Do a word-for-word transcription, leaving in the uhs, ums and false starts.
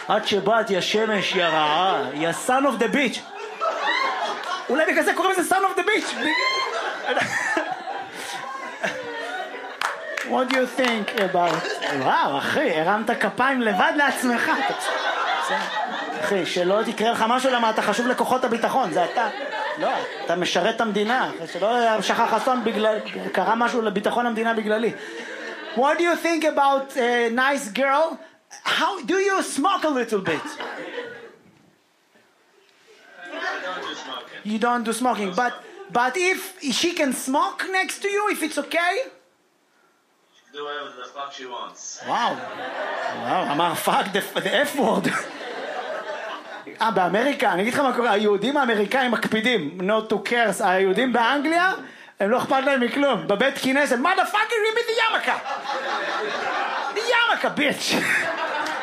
עד שבאת יא שמש יא רעה, יא son of the bitch. אולי בגלל זה קוראים לזה son of the bitch. What do you think about... וואו, אחי, הרמת כפיים לבד לעצמך. אחי, שלא תקרא לך משהו למה אתה חשוב לכוחות הביטחון, זה אתה. לא, אתה משרת את המדינה. שלא שכח חסון בגלל... קרה משהו לביטחון המדינה בגללי. What do you think about a nice girl? How do you smoke a little bit? I don't do smoking. You don't do smoking, but but if she can smoke next to you, if it's okay? She can do whatever the fuck she wants. וואו, וואו, אמר fuck the, the F word. אה, באמריקה, אני אגיד לך מה קורה, היהודים האמריקאים מקפידים, not to curse, היהודים באנגליה, הם לא אכפת להם מכלום, בבית כנסת, motherfucker, you be the ימקה. The ימקה, bitch.